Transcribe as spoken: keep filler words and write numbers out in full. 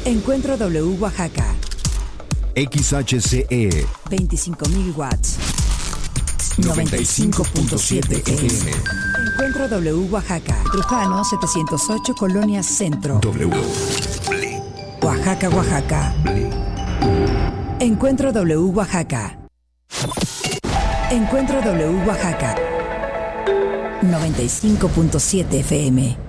Encuentro W Oaxaca. X H C E veinticinco mil watts. noventa y cinco punto siete F M. Encuentro W Oaxaca. Trujano setecientos ocho, Colonia Centro. W. Oaxaca, Oaxaca. Encuentro W Oaxaca. Encuentro W Oaxaca. noventa y cinco punto siete F M.